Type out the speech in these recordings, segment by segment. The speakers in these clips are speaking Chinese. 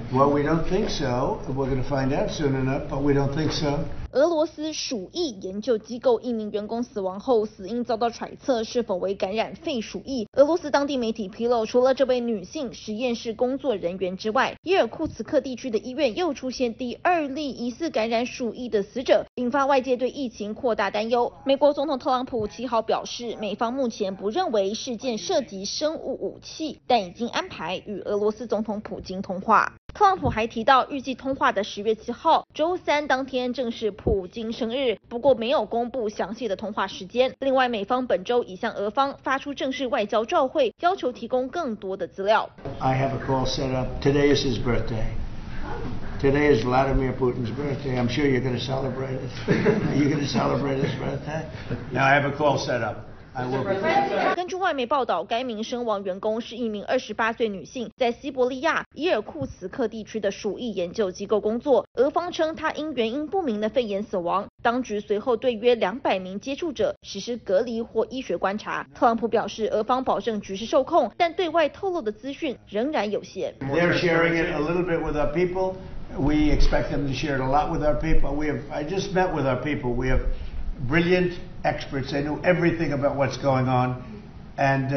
Well, we don't think so. We're going to find out soon enough, but we don't think so. 俄罗斯鼠疫研究机构一名员工死亡后，死因遭到揣测是否为感染肺鼠疫。俄罗斯当地媒体披露，除了这位女性实验室工作人员之外，伊尔库茨克地区的医院又出现第2例疑似感染鼠疫的死者，引发外界对疫情扩大担忧。美国总统特朗普7号表示，美方目前不认为事件涉及生物武器，但已经安排与俄罗斯总统普京通话。特朗普还提到，预计通话的10月7号，周3当天正是普京生日，不过没有公布详细的通话时间。另外，美方本周已向俄方发出正式外交照会，要求提供更多的资料。 I have a call set up. Today is his birthday. Today is Vladimir Putin's birthday. I'm sure you're going to celebrate it. Are you going to celebrate his birthday? Now I have a call set up. 根据外媒报道，该名身亡员工是一名28岁女性，在西伯利亚伊尔库茨克地区的鼠疫研究机构工作。俄方称她因原因不明的肺炎死亡，当局随后对约200名接触者实施隔离或医学观察。特朗普表示，俄方保证局势受控，但对外透露的资讯仍然有限。 They're sharing it a little bit with our people. We expect them to share it a lot with our people. I just met with our people. We have brilliant experts. They know everything about what's going on, and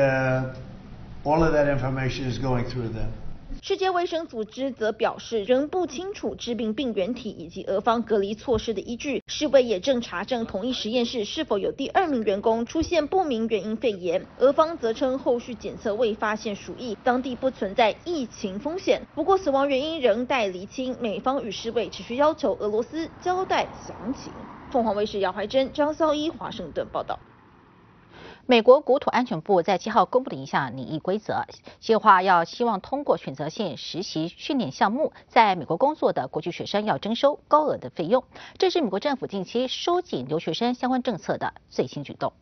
all of that information is going through them. 世界卫生组织则表示，仍不清楚致病病原体以及俄方隔离措施的依据。世卫也正查证同一实验室是否有第2名员工出现不明原因肺炎。俄方则称后续检测未发现鼠疫，当地不存在疫情风险。不过死亡原因仍待厘清，美方与世卫持续要求俄罗斯交代详情。凤凰卫视姚怀珍、张骚一华盛顿报道。 美国国土安全部在7号公布了一项拟议规则，计划希望通过选择性实习训练项目，在美国工作的国际学生要征收高额的费用。这是美国政府近期收紧留学生相关政策的最新举动。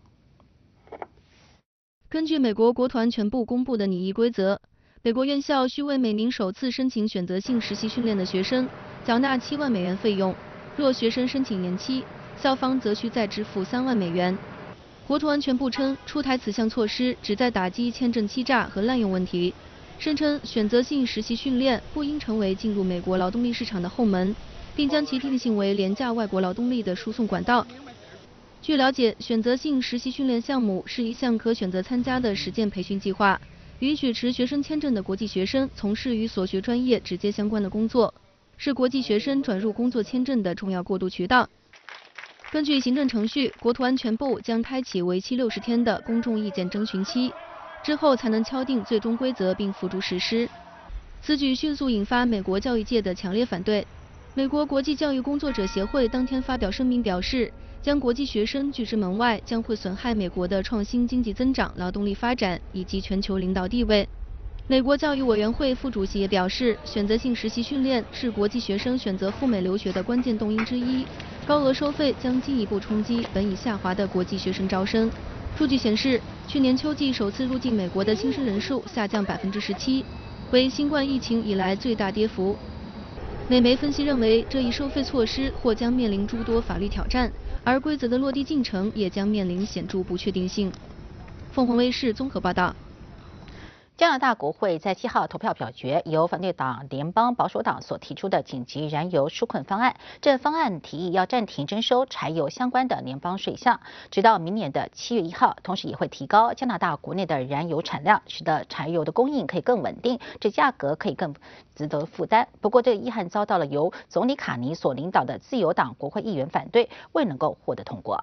根据美国国土安全部公布的拟议规则，美国院校需为每名首次申请选择性实习训练的学生缴纳7万美元费用，若学生申请延期，校方则需再支付3万美元。国土安全部称，出台此项措施旨在打击签证欺诈和滥用问题，声称选择性实习训练不应成为进入美国劳动力市场的后门，并将其定性为廉价外国劳动力的输送管道。据了解，选择性实习训练项目是一项可选择参加的实践培训计划，允许持学生签证的国际学生从事与所学专业直接相关的工作，是国际学生转入工作签证的重要过渡渠道。根据行政程序，国土安全部将开启为期60天的公众意见征询期，之后才能敲定最终规则并付诸实施。此举迅速引发美国教育界的强烈反对。美国国际教育工作者协会当天发表声明表示，将国际学生拒之门外将会损害美国的创新经济增长、劳动力发展以及全球领导地位。美国教育委员会副主席也表示，选择性实习训练是国际学生选择赴美留学的关键动因之一。高额收费将进一步冲击本已下滑的国际学生招生。数据显示，去年秋季首次入境美国的新生人数下降17%，为新冠疫情以来最大跌幅。美媒分析认为，这一收费措施或将面临诸多法律挑战，而规则的落地进程也将面临显著不确定性。凤凰卫视综合报道。 加拿大国会在7号投票表决由反对党联邦保守党所提出的紧急燃油纾困方案。这方案提议要暂停征收柴油相关的联邦税项，直到明年的7月1号，同时也会提高加拿大国内的燃油产量，使得柴油的供应可以更稳定，这价格可以更值得负担。不过，这个议案遭到了由总理卡尼所领导的自由党国会议员反对，未能够获得通过。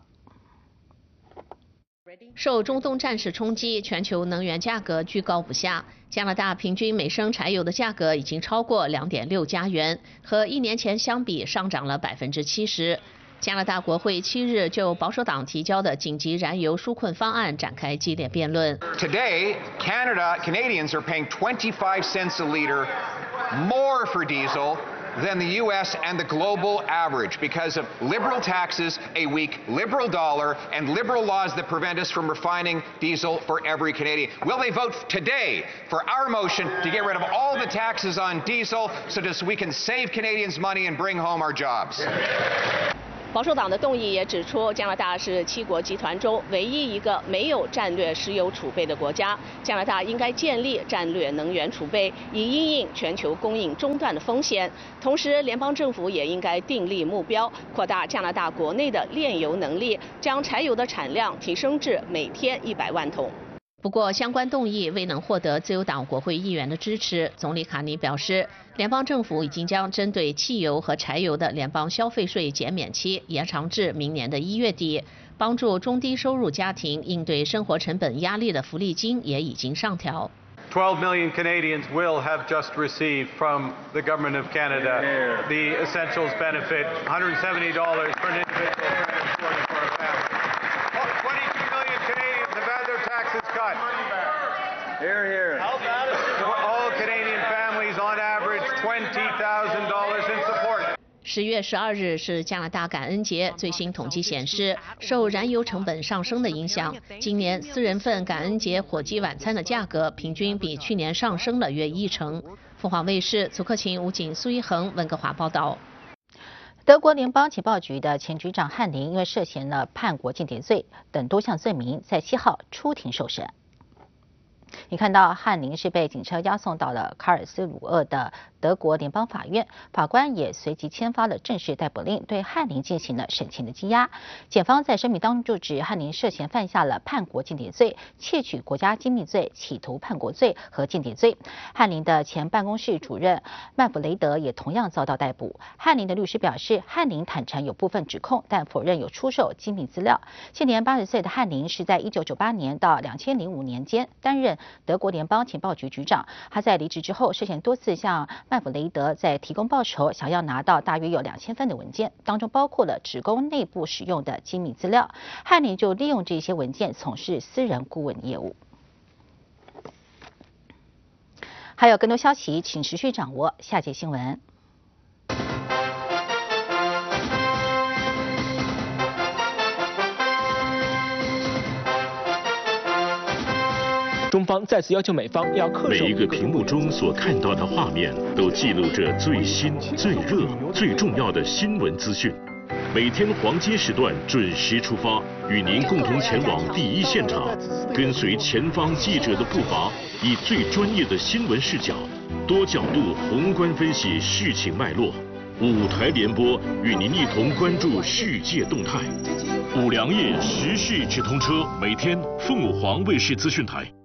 受中东战事冲击，全球能源价格居高不下。加拿大平均每升柴油的价格已经超过2.6加元，和1年前相比上涨了70%。加拿大国会7日就保守党提交的紧急燃油纾困方案展开激烈辩论。 Today, Canadians are paying 25 cents a liter more for diesel than the U.S. and the global average because of liberal taxes, a weak liberal dollar, and liberal laws that prevent us from refining diesel for every Canadian. Will they vote today for our motion to get rid of all the taxes on diesel so that we can save Canadians money and bring home our jobs? 保守党的动议也指出，加拿大是7国集团中唯一一个没有战略石油储备的国家。加拿大应该建立战略能源储备，以因应全球供应中断的风险。同时，联邦政府也应该订立目标，扩大加拿大国内的炼油能力，将柴油的产量提升至每天100万桶。不过，相关动议未能获得自由党国会议员的支持。总理卡尼表示，联邦政府已经将针对汽油和柴油的联邦消费税减免期延长至明年的1月底，帮助中低收入家庭应对生活成本压力的福利金也已经上调。 12 million Canadians will have just received from the Government of Canada the Essentials benefit, $170 for an individual and $40 for a family. 22 million Canadians have had their taxes cut. Here, here. All Canadian families on average $20,000 in support. 10月12日是加拿大感恩节，最新统计显示，受燃油成本上升的影响，今年私人份感恩节火鸡晚餐的价格平均比去年上升了约1成。凤凰卫视祖克勤、吴景、苏一恒温哥华报道。 德国联邦情报局的前局长汉宁因为涉嫌了叛国间谍罪等多项罪名，在7号出庭受审。你看到汉宁是被警车押送到了卡尔斯鲁厄的德国联邦法院，法官也随即签发了正式逮捕令，对汉宁进行了审前的羁押。检方在声明当中就指汉宁涉嫌犯下了叛国间谍罪、窃取国家机密罪、企图叛国罪和间谍罪。汉宁的前办公室主任麦弗雷德也同样遭到逮捕。汉宁的律师表示，汉宁坦诚有部分指控，但否认有出售机密资料。现年80岁的汉宁是在1998年到2005年间担任德国联邦情报局局长。他在离职之后，涉嫌多次向麦弗雷德在提供报酬，想要拿到大约有2000份的文件，当中包括了只供内部使用的机密资料。汉宁就利用这些文件从事私人顾问业务。还有更多消息，请持续掌握下节新闻。 中方再次要求美方要恪守。 每一个屏幕中所看到的画面，都记录着最新、最热、最重要的新闻资讯。每天黄金时段准时出发，与您共同前往第一现场，跟随前方记者的步伐，以最专业的新闻视角，多角度宏观分析事情脉络。5台联播，与您一同关注世界动态。5粮液时事直通车，每天凤凰卫视资讯台。